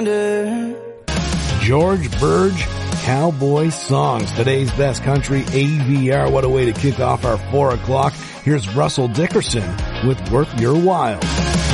George Burge, Cowboy Songs, today's best country AVR. What a way to kick off our 4 o'clock. Here's Russell Dickerson with Worth Your While.